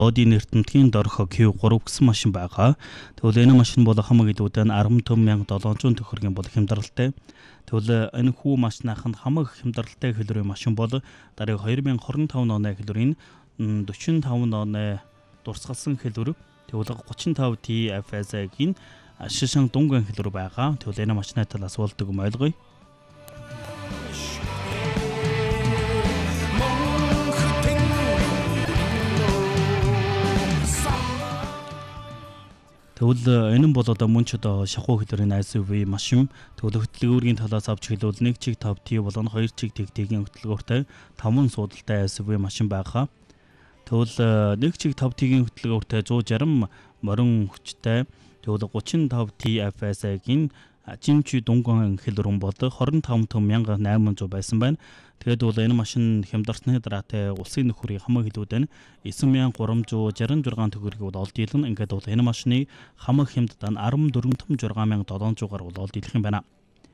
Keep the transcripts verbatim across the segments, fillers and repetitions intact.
Одийн эрдэмтгийн дорхо Q three гэсэн машин байгаа. Тэгвэл энэ машин бол хамаг илүүдээ арван төв мянга долоонзуун төгрөгийн бол хямдралтай. Тэгвэл энэ хүү машинаах нь хамаг хямдралтай хэлбэрийн машин бол дараагийн two thousand twenty-five оны хэлбэрийн forty-five оны дурсгалсан хэлбэр. Тэгвэл thirty-five T F S-ийн шишин дунган хэлбэр байгаа. Тэгвэл энэ машины талаас болдог юм ойлгоё. Тэгвэл энэ нь бол одоо мөн ч одоо шахуу хэлбэрийн эс ю ви машин. Тэгвэл хөтөлбөрийн талаас авч хэлбэл one чиг five T болон two чиг тэгтгийн хөтөлбөртэй таван суудалтай эс ю ви машин байгаа. Тэгвэл one чиг five T-гийн хөтөлбөртэй one sixty морин хүчтэй. Тэгвэл thirty-five T F S-ийн жимчи дунган хэлбэрэн бол twenty-five thousand eight hundred байсан байна. Тэгээд бол энэ машин хямдарсны дараатай улсын нөхөрийн хамаг хэлбэрээр nine thousand three hundred sixty-six төгрөгийг бол олд дийлэн. Ингээд бол энэ машины хамаг хямдтаа fourteen thousand seven hundred гаруй бол олд дийлэх юм байна.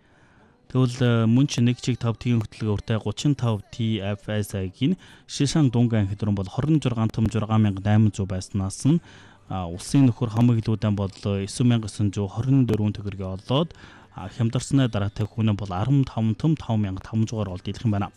Тэгвэл мөн ч one чиг five T-ийн хөтөлбөртэй thirty-five T F S-ийн шишин дунган хэлбэрэн бол twenty-six thousand eight hundred байснаас нь улсын нөхөр хамаг хэлбэрээр бол nine thousand nine hundred twenty-four төгрөгийг олоод хямдарсны дараатай хүн бол fifteen thousand five hundred олд дийлэх юм байна.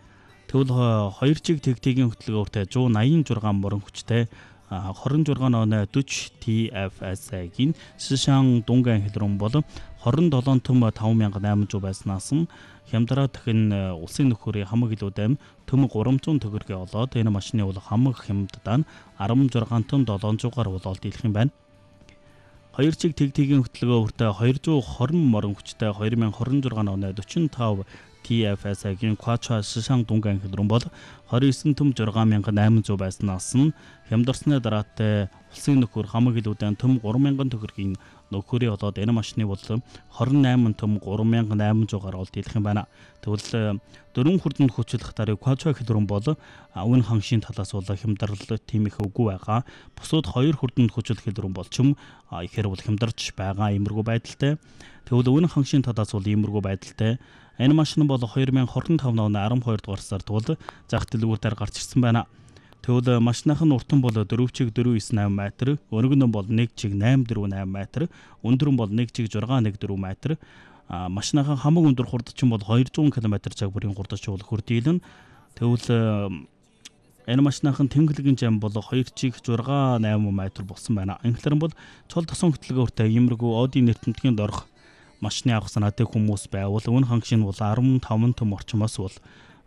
Тэгвэл two чиг тэгтгийн хөтөлбөртэй one eighty-six морин хүчтэй twenty-six оны forty T F S-ийн шишин дунган хэлбэрэн бол twenty-seven thousand five hundred байснаас нь хямдраа дахин улсын нөхөрийн хамаг хэлбэрээр төм three hundred төгрөгийг олоод энэ машины бол хамаг хямдтаа sixteen thousand seven hundred гаруй бол олд дийлэх юм байна. two чиг тэгтгийн хөтөлбөртэй two twenty морин хүчтэй twenty twenty-six оны forty-five T F S-ийн Quattro шишин дунган хэлбэрэн бол twenty-nine thousand six hundred байснаас нь хямдарсны дараатай улсын нөхөр хамаг хэлбэрээр төм three thousand төгрөгийн нөхөрийн олоод энэ машины бол twenty-eight төм three thousand eight hundred гаруй олд дийлэх юм байна. Тэгвэл дөрвөн хүрдэнд хүчлэх дараагийн Quattro хэлбэрэн бол өмнө хангшийн талаас бол хямдрал тийм их үгүй байгаа. Бусууд хоёр хүрдэнд хүчлэх хэлбэрэн бол ч юм ихээр бол хямдарч байгаа иймэрхүү байдалтай. Тэгвэл өмнө хангшийн талаас бол иймэрхүү байдалтай. Энэ машин бол twenty twenty-five оны twelve дугаар сард бол зах дэлгүүрээр гарч ирсэн байна. Тэгвэл машиных нь уртан бол four чиг four nine метр, өргөн нь бол one чиг eight four eight метр, өндөр нь бол one чиг six one four метр. Машиных хамаг өндөр хурдчин бол two hundred км цаг бүрийн хурдч бол хүрдийлэн. Тэгвэл энэ машиных нь тэмгэлгийн зам бол two чиг six eight метр болсон байна. Инхлэр нь бол цол тосон хөтөлбөртэй иймэрхүү Одийн эрдэмтгийн дорх машины авах санаатай хүмүүс байвал өмнө хангшийн бол fifteen төм орчмоос бол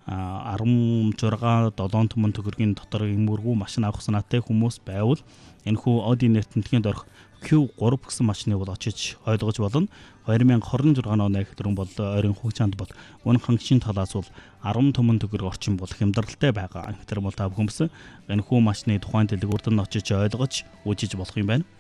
sixteen seven thousand төгрөгийн дотор иймэрхүү машин авах санаатай хүмүүс байвал энэ хүү Одийн эрдэмтгийн дорх Q three гэсэн машиныг бол очиж ойлгож болно. twenty twenty-six оны хэлбэрэн бол ойрын хугацаанд бол өмнө хангшийн талаас бол ten төмөн төгрөг орчим бол хямдралтай байгаа. Тэр бол та бүхэн энэ хүү машины тухайн дэлгүүрт нь очиж ойлгож үзэж болох юм байна.